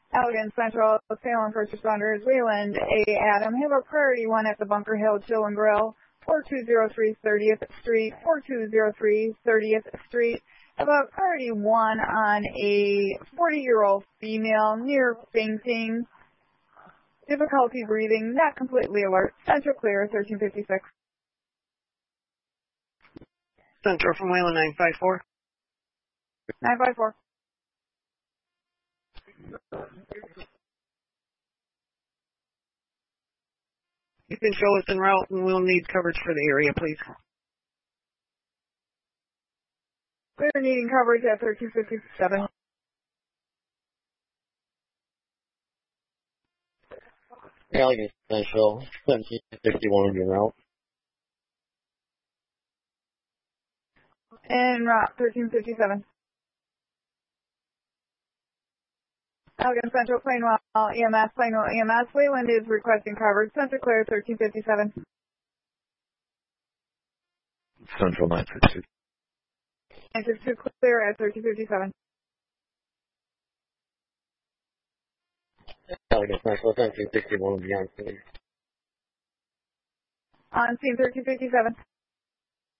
Allegan Central, Salem First Responders, Wayland A. Adam, have a priority 1 at the Bunker Hill Chill and Grill, 4203 30th Street, 4203 30th Street. Have a priority 1 on a 40-year-old female near fainting, difficulty breathing, not completely alert. Central clear, 1356. Central from Wayland 954. 954. You can show us en route and we'll need coverage for the area, please. We're needing coverage at 1357. Allegan Central, 1761 en route. En route 1357. Allegan Central, Plainwell EMS, Plainwell EMS. Wayland is requesting coverage. Central clear, 1357. Central 962. 962 clear at 1357. Allegan Central, 1761 beyond scene. On scene 1357.